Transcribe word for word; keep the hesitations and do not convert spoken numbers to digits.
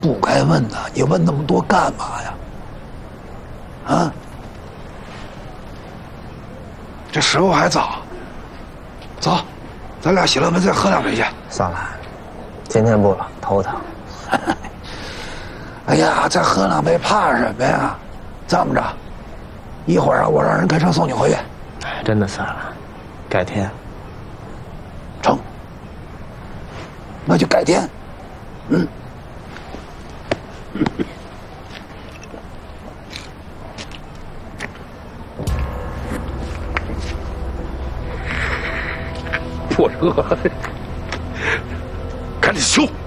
不该问的，你问那么多干嘛呀？啊？这时候还早，走，咱俩洗了门再喝两杯去。 算了，今天不了，头疼。 哎呀，再喝两杯怕什么呀？这么着，一会儿啊，我让人开车送你回去。 哎，真的算了，改天。 成，那就改天。嗯。 破车，赶紧修。